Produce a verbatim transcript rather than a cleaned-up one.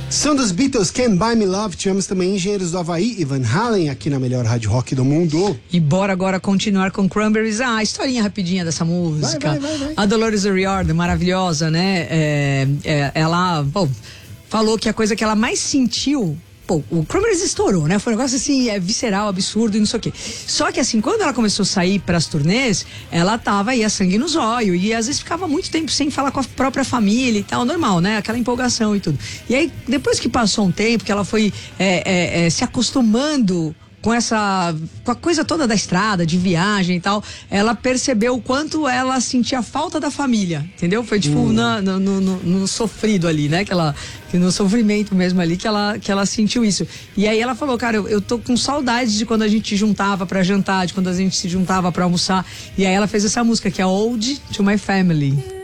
São dos Beatles, Can't Buy Me Love. Tivemos também Engenheiros do Havaí e Van Halen aqui na melhor rádio rock do mundo. E bora agora continuar com Cranberries. Ah, a historinha rapidinha dessa música. Vai, vai, vai, vai. A Dolores O'Riordan, maravilhosa, né? É, é, ela bom, falou que a coisa que ela mais sentiu... Pô, o Cranberries estourou, né? Foi um negócio assim, é visceral, absurdo e não sei o quê. Só que assim, quando ela começou a sair pras turnês, ela tava aí a sangue nos olhos e às vezes ficava muito tempo sem falar com a própria família e tal, normal, né? Aquela empolgação e tudo. E aí, depois que passou um tempo, que ela foi é, é, é, se acostumando com essa, com a coisa toda da estrada, de viagem e tal, ela percebeu o quanto ela sentia falta da família, entendeu? Foi tipo hum. na, no, no, no sofrido ali, né? Que ela, que no sofrimento mesmo ali, que ela, que ela sentiu isso. E aí ela falou, cara, eu, eu tô com saudades de quando a gente juntava pra jantar, de quando a gente se juntava pra almoçar. E aí ela fez essa música, que é Ode to My Family.